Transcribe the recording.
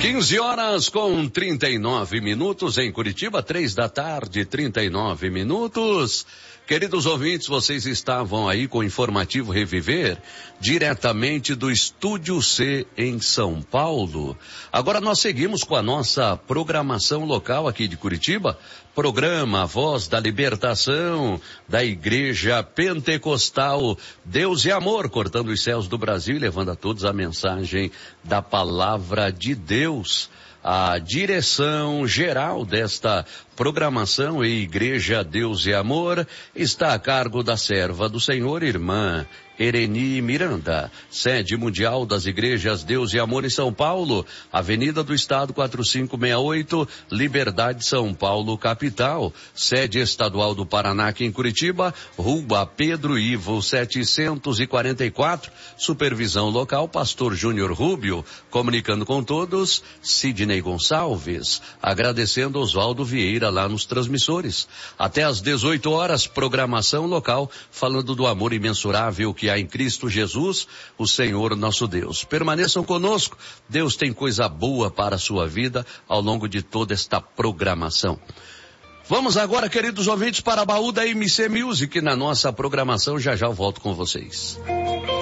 15h39 em Curitiba, 15h39. Queridos ouvintes, vocês estavam aí com o Informativo Reviver, diretamente do Estúdio C em São Paulo. Agora nós seguimos com a nossa programação local aqui de Curitiba, programa Voz da Libertação da Igreja Pentecostal Deus e Amor, cortando os céus do Brasil e levando a todos a mensagem da Palavra de Deus. A direção geral desta programação e Igreja Deus e Amor está a cargo da serva do Senhor, irmã Ereni Miranda, sede mundial das Igrejas Deus e Amor em São Paulo, Avenida do Estado 4568, Liberdade, São Paulo, capital, sede estadual do Paraná aqui em Curitiba, Rua Pedro Ivo 744, supervisão local, Pastor Júnior Rubio, comunicando com todos, Sidney Gonçalves, agradecendo Oswaldo Vieira lá nos transmissores. Até às 18 horas, programação local, falando do amor imensurável que há em Cristo Jesus, o Senhor nosso Deus. Permaneçam conosco, Deus tem coisa boa para a sua vida ao longo de toda esta programação. Vamos agora, queridos ouvintes, para a baú da MC Music na nossa programação. Já já eu volto com vocês.